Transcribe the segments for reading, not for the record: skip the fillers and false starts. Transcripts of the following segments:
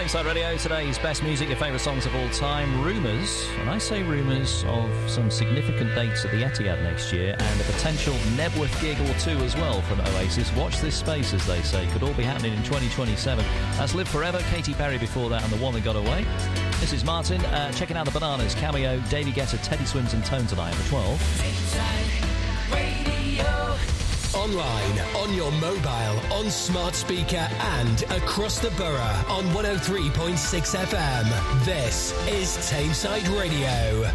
Tameside Radio, today's best music, your favourite songs of all time. Rumours, and I say rumours, of some significant dates at the Etihad next year and a potential Nebworth gig or two as well from Oasis. Watch this space, as they say. Could all be happening in 2027. That's Live Forever, Katy Perry before that, and The One That Got Away. This is Martin, checking out the Bananas, Cameo, David Guetta, Teddy Swims and Tone tonight for 12. Tameside Radio. Online, on your mobile, on smart speaker and across the borough on 103.6 FM. This is Tameside Radio.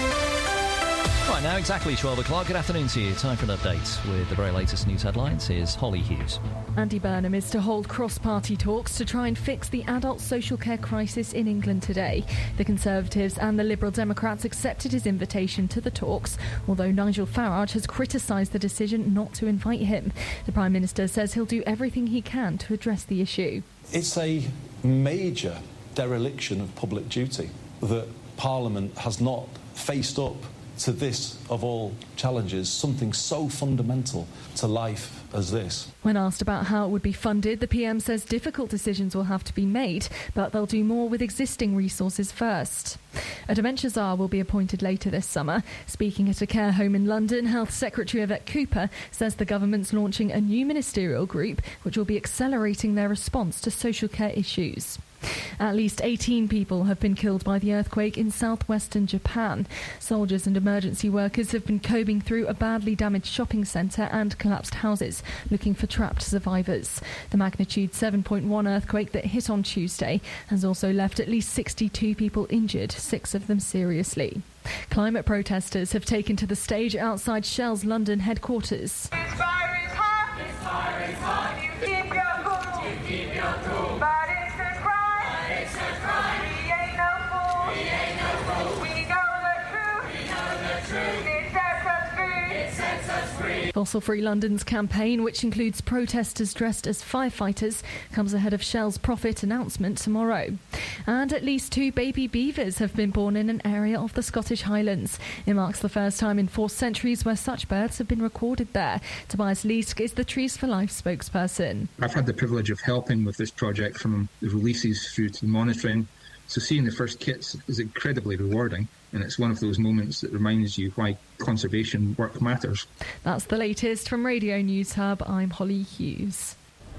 Right now, exactly 12 o'clock. Good afternoon to you. Time for an update with the very latest news headlines. Here's Holly Hughes. Andy Burnham is to hold cross-party talks to try and fix the adult social care crisis in England today. The Conservatives and the Liberal Democrats accepted his invitation to the talks, although Nigel Farage has criticised the decision not to invite him. The Prime Minister says he'll do everything he can to address the issue. It's a major dereliction of public duty that Parliament has not faced up to this, of all challenges, something so fundamental to life as this. When asked about how it would be funded, the PM says difficult decisions will have to be made, but they'll do more with existing resources first. A dementia czar will be appointed later this summer. Speaking at a care home in London, Health Secretary Yvette Cooper says the government's launching a new ministerial group which will be accelerating their response to social care issues. At least 18 people have been killed by the earthquake in southwestern Japan. Soldiers and emergency workers have been combing through a badly damaged shopping centre and collapsed houses, looking for trapped survivors. The magnitude 7.1 earthquake that hit on Tuesday has also left at least 62 people injured, 6 of them seriously. Climate protesters have taken to the stage outside Shell's London headquarters. This fire is hot. This fire is hot. You keep your cool. You keep your cool. But it's a crime. But it's a crime. We ain't no fools. We ain't no fools. We know the truth. We know the truth. It sets us free. It sets us free. Fossil Free London's campaign, which includes protesters dressed as firefighters, comes ahead of Shell's profit announcement tomorrow. And at least 2 baby beavers have been born in an area of the Scottish Highlands. It marks the first time in 4 centuries where such births have been recorded there. Tobias Leask is the Trees for Life spokesperson. I've had the privilege of helping with this project from the releases through to the monitoring. So seeing the first kits is incredibly rewarding, and it's one of those moments that reminds you why conservation work matters. That's the latest from Radio News Hub. I'm Holly Hughes.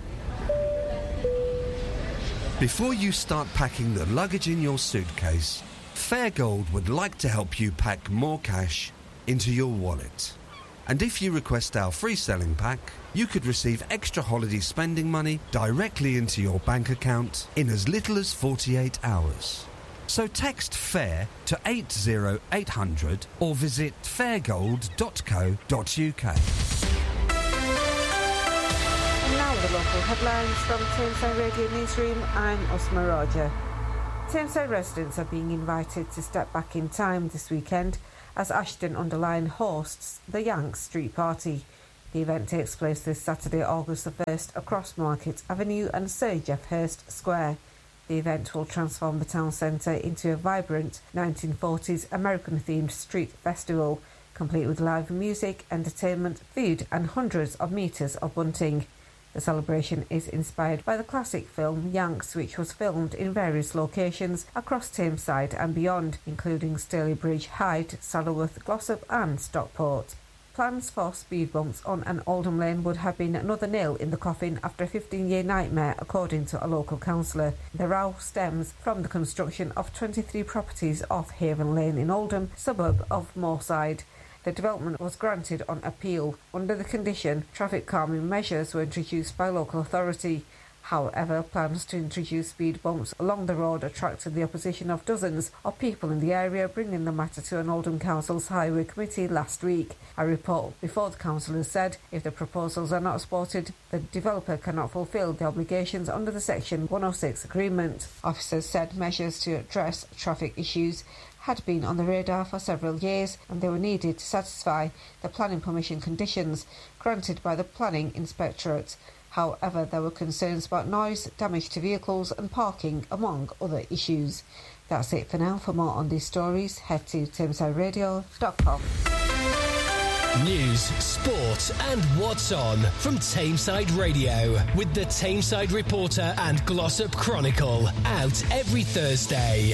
Before you start packing the luggage in your suitcase, Fairgold would like to help you pack more cash into your wallet. And if you request our free selling pack, you could receive extra holiday spending money directly into your bank account in as little as 48 hours. So text FAIR to 80800 or visit fairgold.co.uk. Now the local headlines from Tameside Radio Newsroom. I'm Usma Roger. Tameside residents are being invited to step back in time this weekend as Ashton-under-Lyne hosts the Yanks Street Party. The event takes place this Saturday, August the 1st, across Market Avenue and Sir Geoff Hurst Square. The event will transform the town centre into a vibrant 1940s American-themed street festival, complete with live music, entertainment, food and hundreds of metres of bunting. The celebration is inspired by the classic film Yanks, which was filmed in various locations across Tameside and beyond, including Stalybridge, Hyde, Saddleworth, Glossop and Stockport. Plans for speed bumps on an Oldham Lane would have been another nail in the coffin after a 15-year nightmare, according to a local councillor. The row stems from the construction of 23 properties off Haven Lane in Oldham, suburb of Moorside. The development was granted on appeal. Under the condition, traffic calming measures were introduced by local authority. However, plans to introduce speed bumps along the road attracted the opposition of dozens of people in the area, bringing the matter to an Oldham Council's Highway Committee last week. A report before the councillors said if the proposals are not supported, the developer cannot fulfil the obligations under the Section 106 agreement. Officers said measures to address traffic issues had been on the radar for several years and they were needed to satisfy the planning permission conditions granted by the Planning Inspectorate. However, there were concerns about noise, damage to vehicles and parking, among other issues. That's it for now. For more on these stories, head to TamesideRadio.com. News, sport and what's on from Tameside Radio with the Tameside Reporter and Glossop Chronicle, out every Thursday.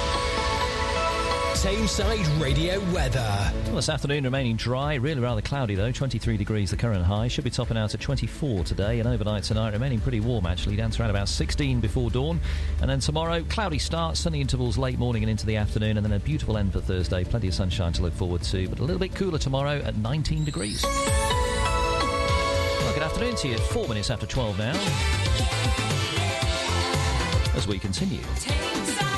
Tameside Radio weather. Well, this afternoon remaining dry, really rather cloudy though, 23 degrees the current high, should be topping out at 24 today, and overnight tonight remaining pretty warm actually, down to around about 16 before dawn, and then tomorrow cloudy start, sunny intervals late morning and into the afternoon, and then a beautiful end for Thursday, plenty of sunshine to look forward to, but a little bit cooler tomorrow at 19 degrees. Well, good afternoon to you, 4 minutes after 12 now, as we continue.